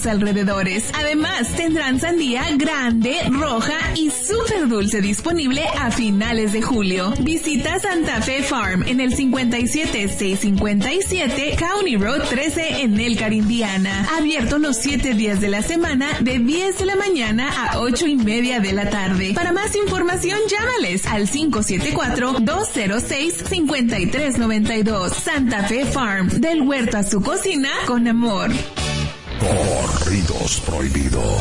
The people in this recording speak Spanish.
alrededores. Además, tendrán sandía grande, roja y súper dulce disponible a finales de julio. Visita Santa Fe Farm en el 57657 County Road 13 en Elkhart, Indiana. Abierto los 7 días de la semana de 10 de la mañana a 8:30 de la tarde. Para más información, llámales al 574-206-5392. Santa Fe Farm, del huerto a su cocina con amor. Corridos prohibidos.